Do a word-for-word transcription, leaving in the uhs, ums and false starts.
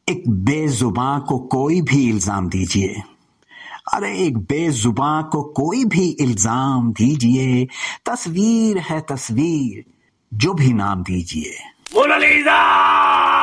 एक बेजुबां को कोई भी इल्जाम दीजिए, अरे एक बेजुबां को कोई भी इल्जाम दीजिए, तस्वीर है तस्वीर, जो भी नाम दीजिए। मोनालिसा!